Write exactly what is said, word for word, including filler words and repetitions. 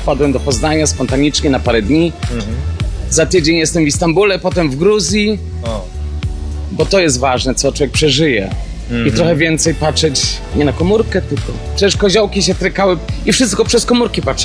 wpadłem do Poznania spontanicznie na parę dni. Mhm. Za tydzień jestem w Istambule, potem w Gruzji, O. bo to jest ważne, co człowiek przeżyje. I trochę więcej patrzeć nie na komórkę, tylko przecież koziołki się trykały i wszystko przez komórki patrzyli.